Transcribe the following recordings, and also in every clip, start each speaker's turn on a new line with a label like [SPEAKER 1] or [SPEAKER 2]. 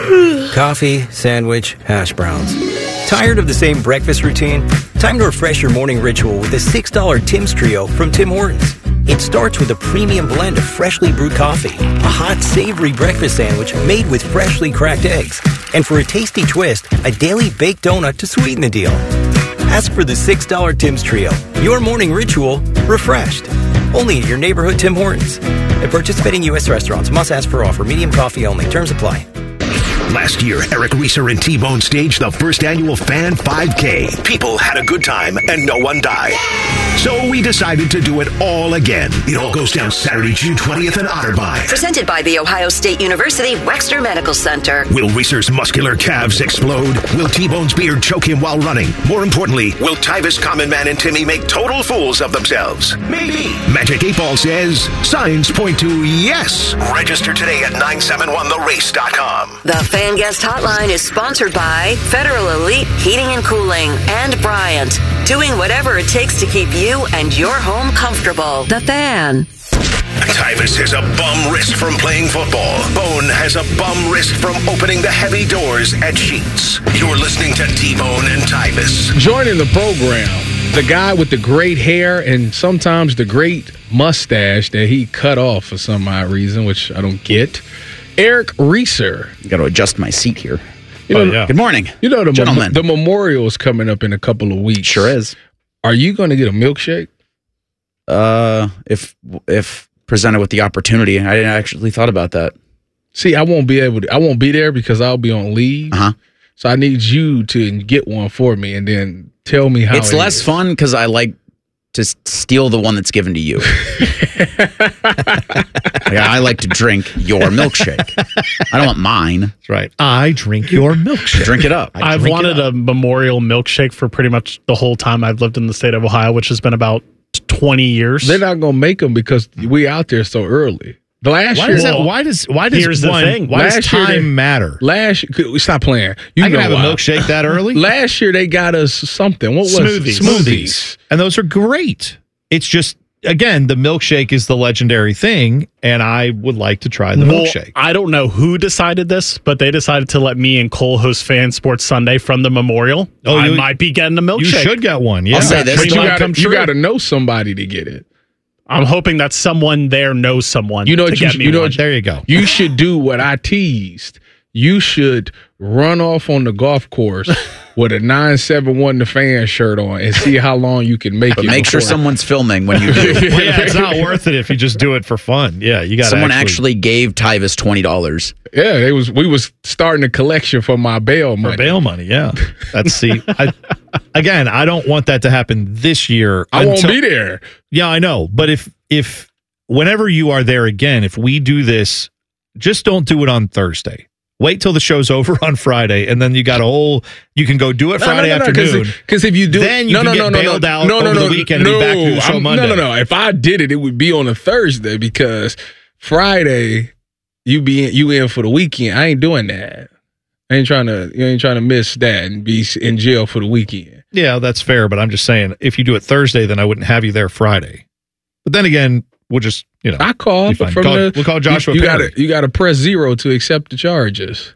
[SPEAKER 1] Coffee, sandwich, hash browns. Tired of the same breakfast routine? Time to refresh your morning ritual with the $6 Tim's Trio from Tim Hortons. It starts with a premium blend of freshly brewed coffee, a hot, savory breakfast sandwich made with freshly cracked eggs, and for a tasty twist, a daily baked donut to sweeten the deal. Ask for the $6 Tim's Trio, your morning ritual refreshed. Only at your neighborhood Tim Hortons. At participating U.S. restaurants, must ask for offer, medium coffee only. Terms apply.
[SPEAKER 2] Last year, Eric Reeser and T-Bone staged the first annual Fan 5K. People had a good time and no one died. So we decided to do it all again. It all goes down Saturday, June 20th in Otterbein.
[SPEAKER 3] Presented by The Ohio State University Wexner Medical Center.
[SPEAKER 2] Will Reeser's muscular calves explode? Will T-Bone's beard choke him while running? More importantly, will Tyvis, Common Man, and Timmy make total fools of themselves? Maybe. Magic 8 Ball says signs point to yes. Register today at 971therace.com.
[SPEAKER 3] The Fan Guest Hotline is sponsored by Federal Elite Heating and Cooling and Bryant, doing whatever it takes to keep you and your home comfortable. The Fan.
[SPEAKER 2] Tyvis has a bum wrist from playing football. Bone has a bum wrist from opening the heavy doors at Sheetz. You're listening to T-Bone and Tyvis.
[SPEAKER 4] Joining the program, the guy with the great hair and sometimes the great mustache that he cut off for some odd reason, which I don't get. Eric Reeser.
[SPEAKER 5] Got to adjust my seat here.
[SPEAKER 4] Yeah.
[SPEAKER 5] Good morning,
[SPEAKER 4] gentlemen. The memorial is coming up in a couple of weeks.
[SPEAKER 5] Sure is.
[SPEAKER 4] Are you going to get a milkshake?
[SPEAKER 5] If presented with the opportunity, I didn't actually thought about that.
[SPEAKER 4] See, I won't be there because I'll be on leave. So I need you to get one for me and then tell me how
[SPEAKER 5] it's less fun because I like to steal the one that's given to you. I like to drink your milkshake. I don't want mine.
[SPEAKER 6] That's right. I drink your milkshake.
[SPEAKER 5] Drink it up.
[SPEAKER 7] I've wanted a memorial milkshake for pretty much the whole time I've lived in the state of Ohio, which has been about 20 years.
[SPEAKER 4] They're not going to make them because we out there so early.
[SPEAKER 6] Why does time matter?
[SPEAKER 4] Stop playing.
[SPEAKER 6] I can have a milkshake that early.
[SPEAKER 4] Last year they got us something. What was
[SPEAKER 6] smoothies? And those are great. It's just, again, the milkshake is the legendary thing, and I would like to try the milkshake.
[SPEAKER 7] I don't know who decided this, but they decided to let me and Cole host Fan Sports Sunday from the memorial. I might be getting a milkshake.
[SPEAKER 6] You should get one. Yeah,
[SPEAKER 5] I'll say this:
[SPEAKER 4] you got to know somebody to get it.
[SPEAKER 7] I'm hoping that someone there knows someone. There
[SPEAKER 6] you go.
[SPEAKER 4] You should do what I teased. You should run off on the golf course with a 971 The Fan shirt on and see how long you can make it.
[SPEAKER 5] But make sure someone's filming when you do.
[SPEAKER 6] Well, yeah, it's not worth it if you just do it for fun. Yeah, you got.
[SPEAKER 5] Someone actually gave Tyvis $20.
[SPEAKER 4] Yeah, we was starting a collection for my bail money.
[SPEAKER 6] For bail money, yeah. Again, I don't want that to happen this year.
[SPEAKER 4] I won't be there.
[SPEAKER 6] Yeah, I know. But if whenever you are there again, if we do this, just don't do it on Thursday. Wait till the show's over on Friday, and then you got you can go do it Friday afternoon.
[SPEAKER 4] Because if you do
[SPEAKER 6] then you can get bailed out over the weekend and be back to the show Monday.
[SPEAKER 4] No. If I did it would be on a Thursday because Friday you in for the weekend. I ain't doing that. You ain't trying to miss that and be in jail for the weekend.
[SPEAKER 6] Yeah, that's fair, but I'm just saying if you do it Thursday, then I wouldn't have you there Friday. But then again, we'll just,
[SPEAKER 4] I call
[SPEAKER 6] we'll call Joshua.
[SPEAKER 4] You got to press 0 to accept the charges.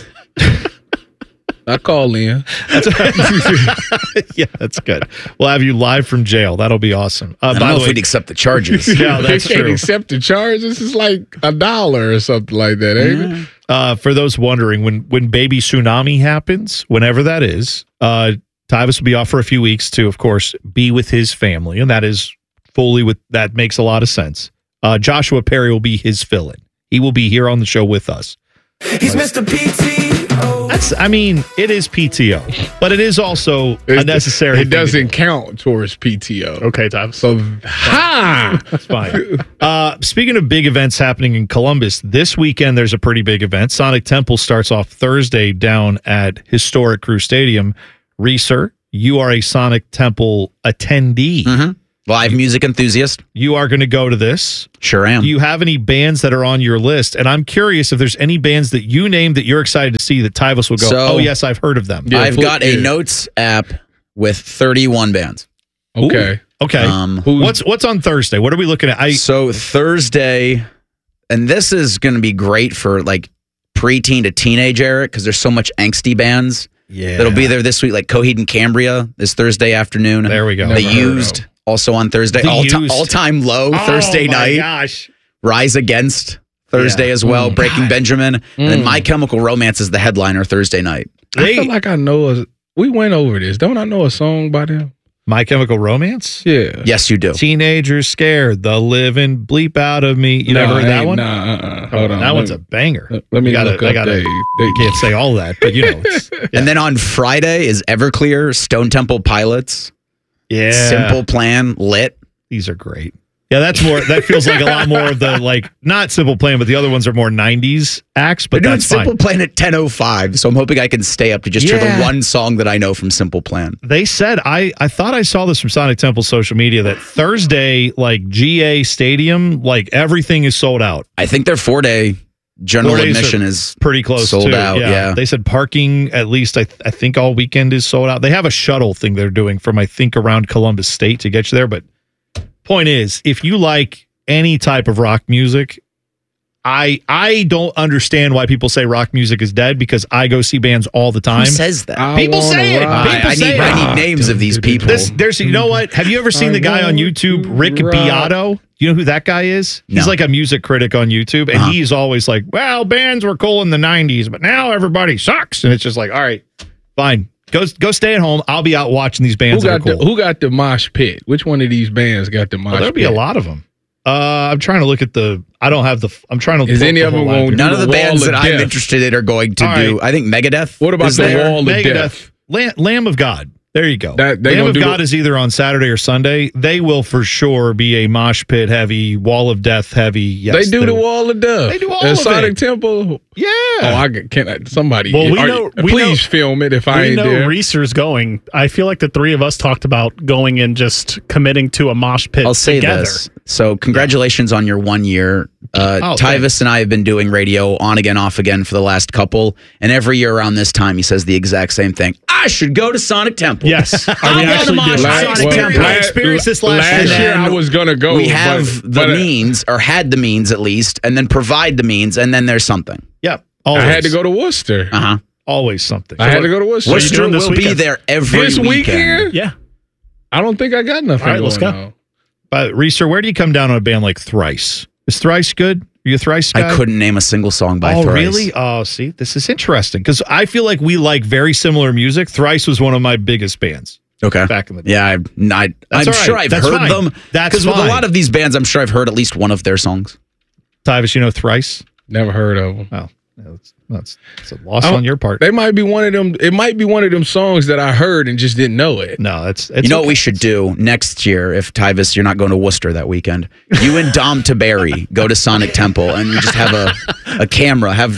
[SPEAKER 4] I call in.
[SPEAKER 6] Yeah, that's good. We'll have you live from jail. That'll be awesome.
[SPEAKER 5] I don't know if we'd accept the charges.
[SPEAKER 6] Yeah, that's
[SPEAKER 4] true. Accept the charges. It's like $1 or something like that, ain't
[SPEAKER 6] it? For those wondering, when baby tsunami happens, whenever that is, Tyvis will be off for a few weeks to, of course, be with his family, and that is that makes a lot of sense. Joshua Perry will be his fill-in. He will be here on the show with us.
[SPEAKER 8] He's Mr. PTO.
[SPEAKER 6] It is PTO, but it is also unnecessary.
[SPEAKER 4] It doesn't count towards PTO.
[SPEAKER 7] Okay, Tom.
[SPEAKER 4] So,
[SPEAKER 6] that's fine. Speaking of big events happening in Columbus, this weekend there's a pretty big event. Sonic Temple starts off Thursday down at historic Crew Stadium. Reeser, you are a Sonic Temple attendee.
[SPEAKER 5] Mm-hmm. Live music enthusiast.
[SPEAKER 6] You are going to go to this.
[SPEAKER 5] Sure am.
[SPEAKER 6] Do you have any bands that are on your list? And I'm curious if there's any bands that you named that you're excited to see that Tyvis will go, oh, yes, I've heard of them.
[SPEAKER 5] Yeah, I've got a notes app with 31 bands.
[SPEAKER 4] Okay.
[SPEAKER 6] Ooh. Okay. What's on Thursday? What are we looking at?
[SPEAKER 5] So Thursday, and this is going to be great for like preteen to teenage era because there's so much angsty bands that'll be there this week, like Coheed and Cambria this Thursday afternoon.
[SPEAKER 6] There we go.
[SPEAKER 5] The Used also on Thursday. All-time low Thursday night.
[SPEAKER 6] Gosh.
[SPEAKER 5] Rise Against Thursday as well. Breaking Benjamin. And then My Chemical Romance is the headliner Thursday night.
[SPEAKER 4] I feel like I know. We went over this. Don't I know a song by them?
[SPEAKER 6] My Chemical Romance?
[SPEAKER 4] Yeah.
[SPEAKER 5] Yes, you do.
[SPEAKER 6] Teenagers Scared, the living bleep out of me. You never heard that one?
[SPEAKER 4] Nah, hold on.
[SPEAKER 6] That one's a banger.
[SPEAKER 4] Let me look up.
[SPEAKER 6] You can't say all that, but you know.
[SPEAKER 5] And then on Friday is Everclear, Stone Temple Pilots,
[SPEAKER 6] Yeah.
[SPEAKER 5] Simple Plan, Lit.
[SPEAKER 6] These are great. Yeah, that feels like a lot more of the, like, not Simple Plan, but the other ones are more 90s acts, but
[SPEAKER 5] They're doing
[SPEAKER 6] that's fine.
[SPEAKER 5] Simple Plan at 10:05, so I'm hoping I can stay up to just hear the one song that I know from Simple Plan.
[SPEAKER 6] They said, I thought I saw this from Sonic Temple's social media, that Thursday, like, GA Stadium, like, everything is sold out.
[SPEAKER 5] I think their 4-day general admission is
[SPEAKER 6] pretty close
[SPEAKER 5] sold
[SPEAKER 6] too.
[SPEAKER 5] out. Yeah.
[SPEAKER 6] They said parking, at least I think all weekend is sold out. They have a shuttle thing they're doing from, I think, around Columbus State to get you there. But point is, if you like any type of rock music, I don't understand why people say rock music is dead, because I go see bands all the time.
[SPEAKER 5] Who says that?
[SPEAKER 6] People say it.
[SPEAKER 5] I need names of these people.
[SPEAKER 6] You know what? Have you ever seen the guy on YouTube, Rick Beato? You know who that guy is? He's like a music critic on YouTube, and he's always like, well, bands were cool in the 90s, but now everybody sucks. And it's just like, all right, fine. Go stay at home. I'll be out watching these bands that are cool.
[SPEAKER 4] Who got the mosh pit? Which one of these bands got the mosh pit?
[SPEAKER 6] There'll be a lot of them. I'm trying to look at I'm trying to.
[SPEAKER 4] Is any of them going to do
[SPEAKER 5] None of the bands that I'm
[SPEAKER 4] death?
[SPEAKER 5] interested in are going to do. I think Megadeth.
[SPEAKER 4] What about the Wall of Death?
[SPEAKER 6] Lamb of God. There you go.
[SPEAKER 4] Lamb
[SPEAKER 6] of God is either on Saturday or Sunday. They will for sure be a mosh pit heavy, Wall of Death heavy. Yes,
[SPEAKER 4] they do the Wall of Death.
[SPEAKER 6] They do all
[SPEAKER 4] at
[SPEAKER 6] of
[SPEAKER 4] Sonic
[SPEAKER 6] it.
[SPEAKER 4] Temple.
[SPEAKER 6] Yeah.
[SPEAKER 4] Oh, somebody.
[SPEAKER 7] Well,
[SPEAKER 4] please film it if I ain't there.
[SPEAKER 7] We know Reeser's going. I feel like the three of us talked about going and just committing to a mosh pit
[SPEAKER 5] I'll say
[SPEAKER 7] together.
[SPEAKER 5] this. So congratulations on your 1 year. Tyvis and I have been doing radio on again, off again for the last couple. And every year around this time, he says the exact same thing. I should go to Sonic Temple.
[SPEAKER 7] Yes.
[SPEAKER 5] I'm going to mosh at Sonic Temple.
[SPEAKER 6] I experienced this last
[SPEAKER 4] year. I was going to go.
[SPEAKER 5] We have the means, or had the means at least, and then provide the means, and then there's something.
[SPEAKER 6] Yep.
[SPEAKER 4] I had to go to Worcester.
[SPEAKER 6] Always something.
[SPEAKER 4] I had to go to Worcester.
[SPEAKER 5] Worcester will be there every
[SPEAKER 4] this weekend.
[SPEAKER 7] Yeah.
[SPEAKER 4] I don't think I got nothing.
[SPEAKER 7] All right, let's go.
[SPEAKER 4] On.
[SPEAKER 6] But Reeser, where do you come down on a band like Thrice? Is Thrice good? Are you a Thrice guy?
[SPEAKER 5] I couldn't name a single song by Thrice.
[SPEAKER 6] Oh, really? Oh, see, this is interesting because I feel like we like very similar music. Thrice was one of my biggest bands.
[SPEAKER 5] Okay.
[SPEAKER 6] Back in the day.
[SPEAKER 5] Yeah, I'm sure I've heard them. Because with a lot of these bands, I'm sure I've heard at least one of their songs.
[SPEAKER 6] Tyvis, you know Thrice?
[SPEAKER 4] Never heard of them.
[SPEAKER 6] Oh, that's a loss on your part.
[SPEAKER 4] They might be one of them. It might be one of them songs that I heard and just didn't know it.
[SPEAKER 6] No, it's
[SPEAKER 5] you know what we should do next year if Tyvis, you're not going to Worcester that weekend. You and Dom Taberry go to Sonic Temple and we just have a camera, have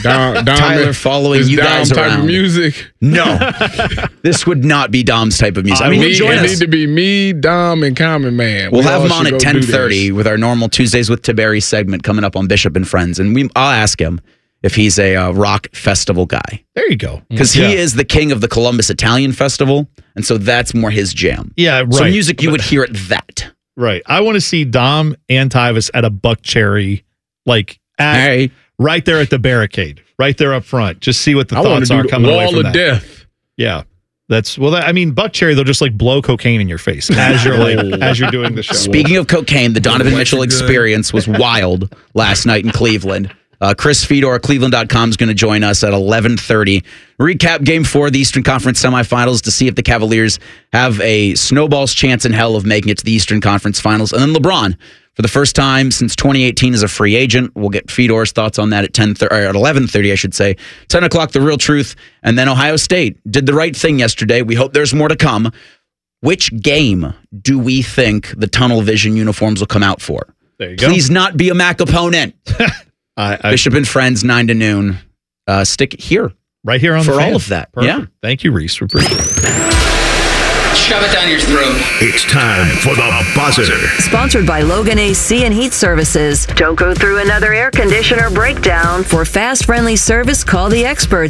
[SPEAKER 5] Tyler following you guys
[SPEAKER 4] type
[SPEAKER 5] around.
[SPEAKER 4] Of music?
[SPEAKER 5] No, this would not be Dom's type of music. I mean,
[SPEAKER 4] it need to be me, Dom, and Common Man.
[SPEAKER 5] We'll have him on at 10:30 with our normal Tuesdays with Taberry segment coming up on Bishop and Friends, and I'll ask him if he's a rock festival guy.
[SPEAKER 6] There you go.
[SPEAKER 5] Because he is the king of the Columbus Italian Festival, and so that's more his jam.
[SPEAKER 6] Yeah, right.
[SPEAKER 5] So music you would hear at that.
[SPEAKER 6] Right. I want to see Dom and Tyvis at a Buck Cherry, like right there at the barricade, right there up front. Just see what the thoughts are coming away from that.
[SPEAKER 4] Wall of Death.
[SPEAKER 6] Yeah. Buck Cherry, they'll just like blow cocaine in your face as you're as you're doing the show.
[SPEAKER 5] Speaking of cocaine, the Donovan Mitchell experience was wild last night in Cleveland. Chris Fedor of Cleveland.com is going to join us at 11:30. Recap Game 4 of the Eastern Conference semifinals to see if the Cavaliers have a snowball's chance in hell of making it to the Eastern Conference Finals. And then LeBron, for the first time since 2018, is a free agent. We'll get Fedor's thoughts on that at 11:30, I should say. 10 o'clock, The Real Truth. And then Ohio State did the right thing yesterday. We hope there's more to come. Which game do we think the tunnel vision uniforms will come out for?
[SPEAKER 6] There you go.
[SPEAKER 5] Please not be a MAC opponent. Bishop and Friends, 9 to noon. Stick here.
[SPEAKER 6] Right here on
[SPEAKER 5] for
[SPEAKER 6] the fan.
[SPEAKER 5] all of that.
[SPEAKER 6] Perfect.
[SPEAKER 5] Yeah.
[SPEAKER 6] Thank you, Reese. We appreciate it.
[SPEAKER 9] Shove it down your throat.
[SPEAKER 2] It's time for the buzzer.
[SPEAKER 3] Sponsored by Logan AC and Heat Services. Don't go through another air conditioner breakdown. For fast, friendly service, call the experts.